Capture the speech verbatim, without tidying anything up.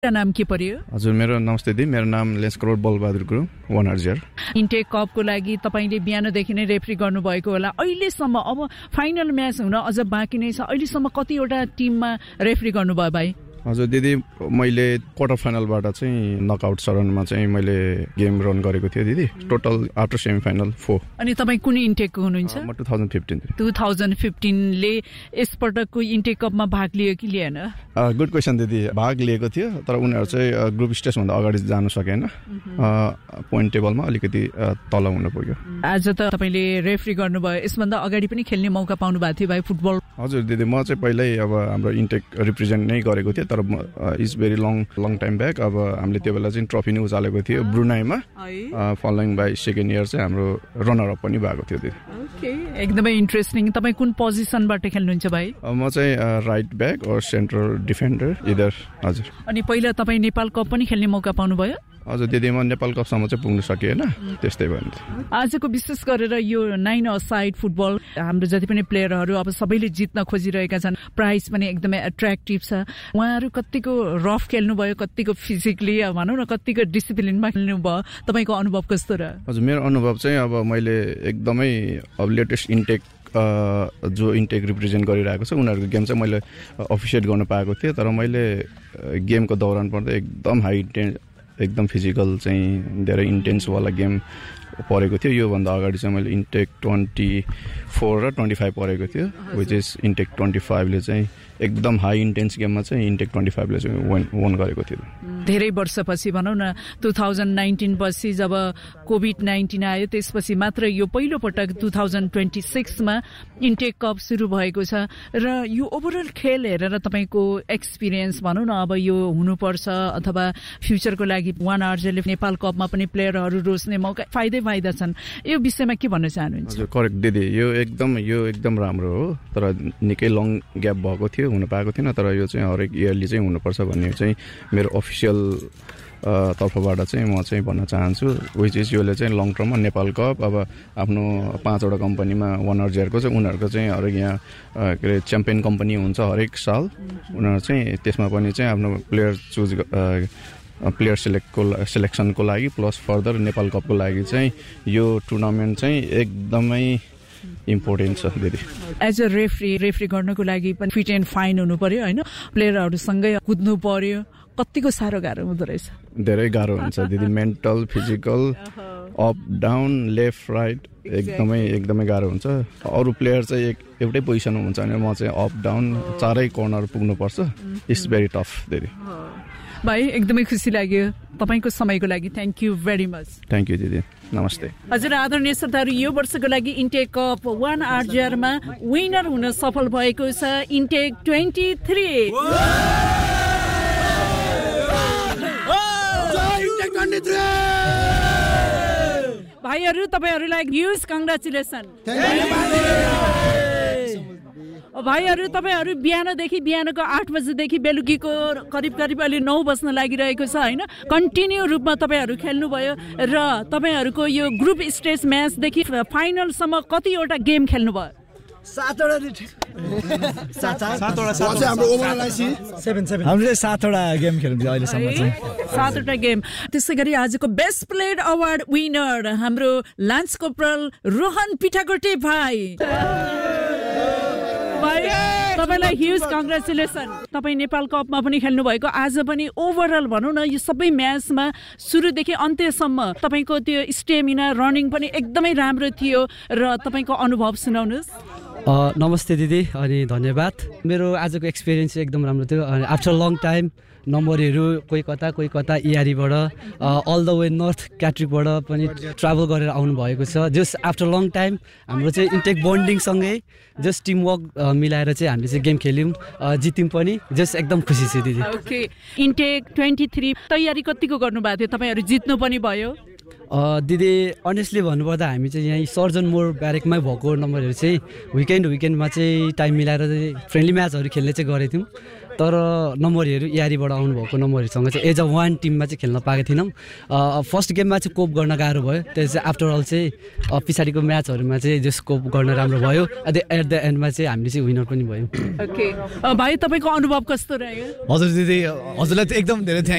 नाम के पर्यो? हजुर मेरो नमस्ते दिदी, मेरो नाम lens crore Balbahadur Gurung, one आरजिआर। Intake कपको लागि तपाईले बिहानदेखि नै रेफ्री गर्नुभएको होला। अहिलेसम्म अब फाइनल म्याच हुन अझ बाँकी नै छ, अहिलेसम्म कतिवटा टिममा रेफ्री गर्नुभयो भाइ? हजुर दिदी, मैले क्वार्टर फाइनलबाट चाहिँ नकआउट चरणमा चाहिँ मैले गेम रन गरेको थिएँ दिदी। Total after semi final four. अनि तपाईँ कुन इन्टेकको हुनुहुन्छ? म two thousand fifteen two thousand फिफ्टिनले यसपटकको intake कपमा भाग लियो कि लिएन? गुड क्वेसन दिदी, भाग लिएको थियो तर उनीहरू चाहिँ ग्रुप स्टेजभन्दा अगाडि जानु सकेन। पोइन्ट टेबलमा अलिकति तल हुन पुग्यो। आज त तपाईँले रेफ्री गर्नुभयो, यसभन्दा अगाडि पनि खेल्ने मौका पाउनु भएको थियो भाइ फुटबल? हजुर दिदी, म चाहिँ पहिल्यै अब हाम्रो इन्टेक रिप्रेजेन्ट नै गरेको थिएँ, तर is very long long time back. अब हामीले त्यो बेला चाहिँ ट्रफी नै उचालेको थियो ब्रुनाईमा। फलोइङ बाई सेकेन्ड इयर चाहिँ हाम्रो रनर अप पनि भएको थियो दिदी। एकदमै इन्ट्रेस्टिङ। तपाईँ कुन पोजिसनबाट खेल्नुहुन्छ भाइ? म चाहिँ राइट ब्याक और सेन्ट्रल डिफेन्डर इधर। हजुर। अनि पहिला तपाईँ नेपाल कप पनि खेल्ने मौका पाउनुभयो? हजुर दिदी, म नेपाल कपसम्म चाहिँ पुग्न सकिएन, त्यस्तै भयो। आजको विशेष गरेर यो नाइन अ साइड फुटबल हाम्रो जति पनि प्लेयरहरू अब सबैले जित्न खोजिरहेका छन्, प्राइज पनि एकदमै एट्र्याक्टिभ छ। उहाँहरू कतिको रफ खेल्नुभयो, कतिको फिजिकली भनौँ न कतिको डिसिप्लिनमा खेल्नुभयो, तपाईँको अनुभव कस्तो रह्यो? हजुर, मेरो अनुभव चाहिँ अब मैले एकदमै अब लेटेस्ट इन्टेक जो इन्टेक रिप्रेजेन्ट गरिरहेको छ उनीहरूको गेम चाहिँ मैले अफिसिएट गर्न पाएको थिएँ। तर मैले गेमको दौरान पर्दा एकदम हाई इन्टेन्स, एकदम फिजिकल चाहिँ धेरै इन्टेन्सवाला गेम परेको थियो। योभन्दा अगाडि चाहिँ मैले इन्टेक ट्वेन्टी फोर र ट्वेन्टी फाइभ परेको थियो, विच इज इन्टेक ट्वेन्टी फाइभले चाहिँ एकदम हाई इन्टेन्स गेममा चाहिँ इन्टेक ट्वेन्टी फाइभले चाहिँ वन वन गरेको थियो। धेरै वर्षपछि भनौँ न टु थाउजन्ड नाइन्टिन पछि जब कोभिड नाइन्टिन आयो त्यसपछि मात्र यो पहिलो पटक two thousand twenty सिक्समा intake cup सुरु भएको छ। र यो ओभरअल खेल हेरेर तपाईँको एक्सपिरियन्स भनौँ न अब यो हुनुपर्छ अथवा फ्युचरको लागि वान आरजेले नेपाल कपमा पनि प्लेयरहरू रोज्ने मौका फाइदै फाइदा छन्, यो विषयमा के भन्न चाहनुहुन्छ? हजुर करेक्ट दिदी, यो एकदम यो एकदम राम्रो हो। तर निकै लङ ग्याप भएको थियो, हुन पाएको थिएन। तर यो चाहिँ हरेक इयरली चाहिँ हुनुपर्छ भन्ने चाहिँ मेरो अफिसियल तर्फबाट चाहिँ म चाहिँ भन्न चाहन्छु। विच इज योले चाहिँ लङ टर्ममा नेपाल कप अब आफ्नो पाँचवटा कम्पनीमा वान आरजिआरको चाहिँ उनीहरूको चाहिँ हरेक यहाँ के अरे च्याम्पियन कम्पनी हुन्छ हरेक साल। उनीहरू चाहिँ त्यसमा पनि चाहिँ आफ्नो प्लेयर चुज प्लेयर सेलेक्टको सेलेक्सनको लागि प्लस फर्दर नेपाल कपको लागि चाहिँ यो टुर्नामेन्ट चाहिँ एकदमै इम्पोर्टेन्ट छ दिदी। एज अ रेफ्री रेफ्री गर्नको लागि पनि फिट एन्ड फाइन हुनु पर्यो होइन, प्लेयरहरूसँगै कुद्नु पर्यो, कतिको साह्रो गाह्रो हुँदो रहेछ? धेरै गाह्रो हुन्छ दिदी, mental physical up down left right एकदमै एकदमै गाह्रो हुन्छ। अरू प्लेयर चाहिँ एक एउटै पोजिसनमा हुन्छ भने म चाहिँ अप डाउन चारै कर्नर पुग्नुपर्छ। इट्स भेरी टफ दिदी। भाइ एकदमै खुसी लाग्यो, तपाईँको समयको लागि thank you very much. Thank you दिदी, नमस्ते। हजुर आदरणीय श्रोताहरू, यो वर्षको लागि इन्टेक कप वान आरजिआरमा विनर हुन सफल भएको छ इन्टेक ट्वेन्टी थ्री। भाइहरू तपाईँहरूलाई ह्युज कङ्ग्रेचुलेसन। भाइहरू तपाईँहरू बिहानदेखि बिहानको आठ बजेदेखि बेलुकीको करिब करिब अहिले नौ बज्न लागिरहेको छ होइन, कन्टिन्यू रूपमा तपाईँहरू खेल्नुभयो र तपाईँहरूको यो ग्रुप स्टेज म्याचदेखि फाइनलसम्म कतिवटा गेम खेल्नुभयो? हामीले सातवटा गेम खेल्नु अहिलेसम्म चाहिँ सातवटा गेम। त्यसै गरी आजको बेस्ट प्लेयर अवार्ड विनर हाम्रो लान्स कोर्पोरल रोहन पिठाकोटे भाइ, तपाईँलाई ह्युज कङ्ग्रेचुलेसन। तपाईँ नेपाल कपमा पनि खेल्नु भएको, आज पनि ओभरअल भनौँ न यो सबै म्याचमा सुरुदेखि अन्त्यसम्म तपाईँको त्यो स्टेमिना रनिङ पनि एकदमै राम्रो थियो र तपाईँको अनुभव सुनाउनुहोस्। नमस्ते दिदी अनि धन्यवाद। मेरो आजको एक्सपिरियन्स एकदम राम्रो थियो। आफ्टर लङ टाइम नम्बरहरू कोही कता कोही कता इआरईबाट अल द वे नर्थ क्याट्रिकबाट पनि ट्राभल गरेर आउनुभएको छ। जस्ट आफ्टर लङ टाइम हाम्रो चाहिँ इन्टेक बन्डिङसँगै जस्ट टिमवर्क मिलाएर चाहिँ हामीले चाहिँ गेम खेल्यौँ, जित्यौँ पनि। जस्ट एकदम खुसी छु दिदी। ओके, इन्टेक ट्वेन्टी थ्री तयारी कतिको गर्नुभएको थियो? तपाईँहरू जित्नु पनि भयो। दिदी अनेस्टली भन्नुपर्दा हामी चाहिँ यहाँ सर्जन मोर ब्यारेकमै भएको नम्बरहरू चाहिँ विकेन्ड विकेन्डमा चाहिँ टाइम मिलाएर चाहिँ फ्रेन्डली म्याचहरू खेल्ने चाहिँ गरेको थियौँ। तर नम्बरहरू इआरईबाट आउनुभएको नम्बरहरूसँग चाहिँ एज अ वान टिममा चाहिँ खेल्न पाएको थिएनौँ। फर्स्ट गेममा चाहिँ कोप गर्न गाह्रो भयो, त्यो चाहिँ आफ्टर अल चाहिँ पछाडिको म्याचहरूमा चाहिँ जो स्कोप गर्न राम्रो भयो। एट द एन्डमा चाहिँ हामीले चाहिँ विनर पनि भयो। ओके भाइ, तपाईँको अनुभव कस्तो रह्यो? हजुर दिदी, हजुरलाई त एकदम धेरै थ्याङ्क